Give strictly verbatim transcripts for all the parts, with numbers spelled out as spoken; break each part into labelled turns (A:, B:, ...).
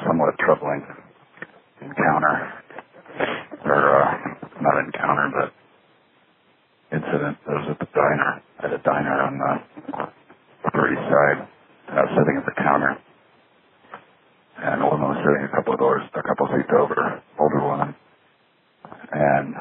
A: somewhat troubling encounter, or uh, not encounter, but incident. I was at the diner, at a diner on the Upper East Side. I was sitting at the counter, and a woman was sitting a couple of doors, a couple of seats over, older woman, and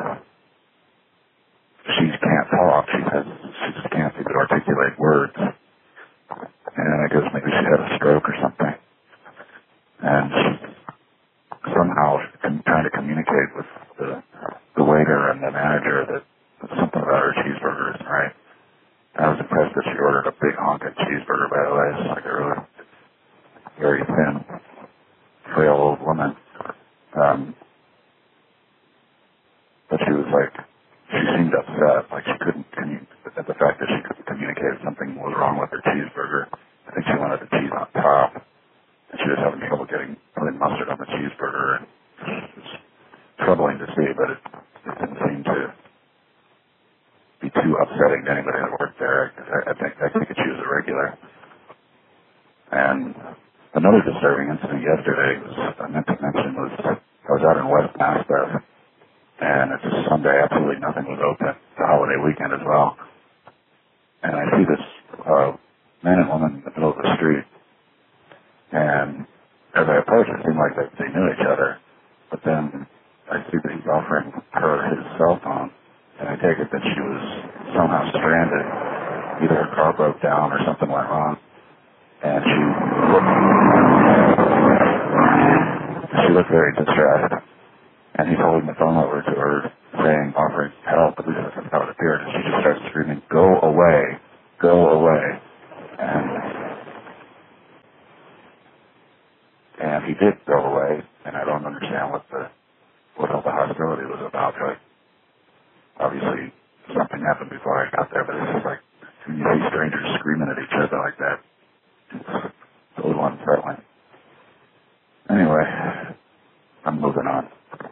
A: she can't talk. She has, she just can't even articulate words. And I guess maybe she had a stroke or something. And she somehow com- trying to communicate with the, the waiter and the manager that something about her cheeseburger isn't right. I was impressed that she ordered a big honking cheeseburger, by the way. It's like a really very thin, frail old woman. Um, but she was like, she seemed upset, like she couldn't, commun- at the fact that she couldn't communicate something was wrong with her cheeseburger. I think she wanted the cheese on top, and she was having trouble getting putting mustard on the cheeseburger. And it was troubling to see, but it, it didn't seem to be too upsetting to anybody that worked there. I, I think I think she was a regular. And another disturbing incident yesterday was I meant to mention was I was out in West Maspeth, and it's a Sunday. Absolutely nothing was open. It's a holiday weekend as well. And I see this uh, man and woman in the middle of the street. And as I approach, it seemed like they, they knew each other. But then I see that he's offering her his cell phone. And I take it that she was somehow stranded. Either her car broke down or something went wrong. And she looked, she looked very distressed. And he's holding the phone over to her, saying, offering help, at least that's how it appeared. And she just starts screaming, "Go away, go away." And, and he did go away, and I don't understand what the, what all the hostility was about. But obviously, something happened before I got there, but it's just like, when you see strangers screaming at each other like that, it's a little unsettling. Anyway, I'm moving on.